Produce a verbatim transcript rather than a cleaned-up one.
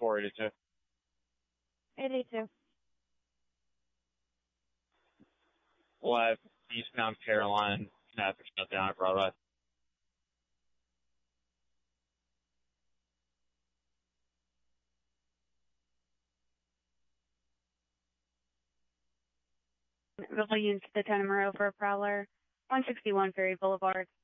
four eighty-two. eighty-two. Left eastbound Caroline, traffic shut down at Broadway. Volume to the Tony Moreau for a Prowler, one sixty-one Ferry Boulevard.